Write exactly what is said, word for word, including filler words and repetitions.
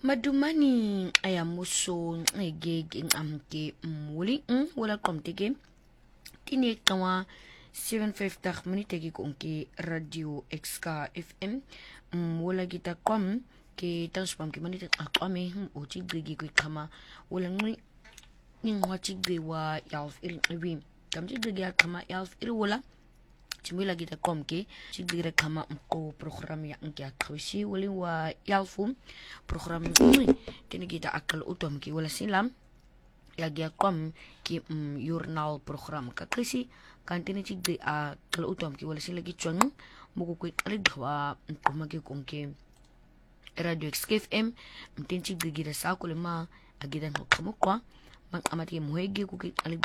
Madumani ayamuso ngege ngamke muli wala komteke tini kawa seven fifty minute ke konke radio X-Ka F M wala kita kom ke transpam ke manite aqame o tigigi ko kama wala ngi ngwa tigge wa yalf irin kam tigge ya kama yalf irin wala Chimila kita kom ke tigre kama ko program ya ngia khawsi wali wa yalfu program ni tini kita akal utom ki wala silam ya gia kom ki um, journal program ka krisi kan tini tigre akal utom ki wala sila ki chon mugo ko kalidwa ko magi konke radio X-Ka F M tin tigre gira sa ko le ma agidan ko mo kwa mang amati muhegi ko ki